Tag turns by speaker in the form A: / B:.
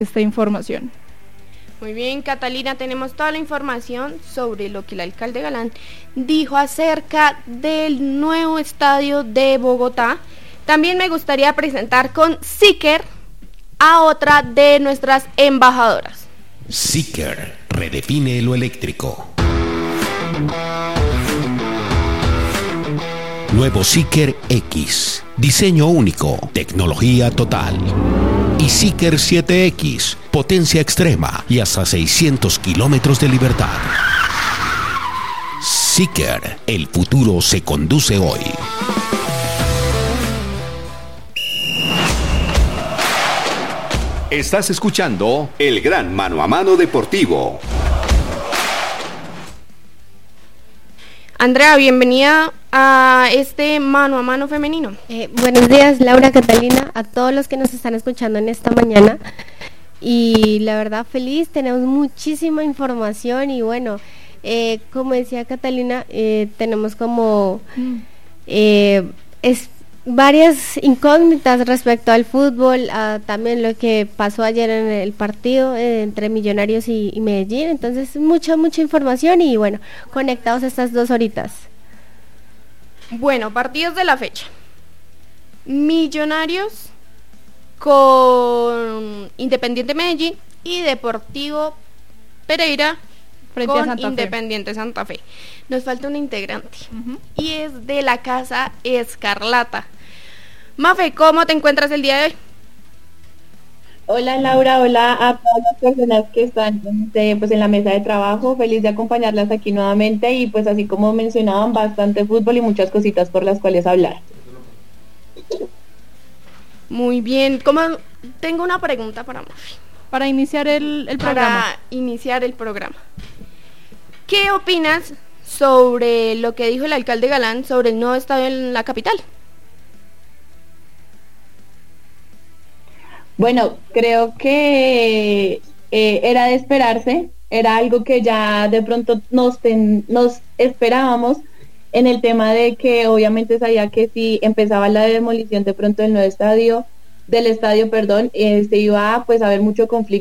A: esta información.
B: Muy bien, Catalina, tenemos toda la información sobre lo que el alcalde Galán dijo acerca del nuevo estadio de Bogotá. También me gustaría presentar con Siker a otra de nuestras embajadoras.
C: Siker redefine lo eléctrico. Nuevo Siker X, diseño único, tecnología total. Y Siker 7X, potencia extrema y hasta 600 kilómetros de libertad. Siker, el futuro se conduce hoy.
D: Estás escuchando El Gran Mano a Mano Deportivo.
B: Andrea, bienvenida a este mano a mano femenino.
E: Buenos días, Laura, Catalina, a todos los que nos están escuchando en esta mañana. Y la verdad, feliz, tenemos muchísima información y bueno, como decía Catalina, tenemos como varias incógnitas respecto al fútbol, también lo que pasó ayer en el partido entre Millonarios y Medellín. Entonces mucha información y bueno, conectados estas 2 horitas.
B: Bueno, partidos de la fecha. Millonarios con Independiente Medellín y Deportivo Pereira
A: frente
B: con
A: a Santa Fe.
B: Independiente Santa Fe. Nos falta un integrante y es de la Casa Escarlata. Mafe, ¿cómo te encuentras el día de hoy?
F: Hola Laura, hola a todas las personas que están pues en la mesa de trabajo, feliz de acompañarlas aquí nuevamente y pues así como mencionaban, bastante fútbol y muchas cositas por las cuales hablar.
B: Muy bien, tengo una pregunta para Mafe.
A: Para iniciar el programa.
B: Para iniciar el programa. ¿Qué opinas sobre lo que dijo el alcalde Galán sobre el nuevo estadio en la capital?
F: Bueno, creo que era de esperarse, era algo que ya de pronto nos esperábamos en el tema de que obviamente sabía que si empezaba la demolición de pronto del estadio, se iba pues a haber mucho conflicto